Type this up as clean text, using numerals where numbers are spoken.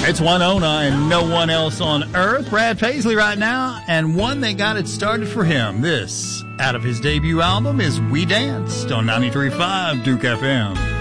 It's Winona and No One Else on Earth. Brad Paisley right now, and one that got it started for him. This, out of his debut album, is We Danced on 93.5 Duke FM.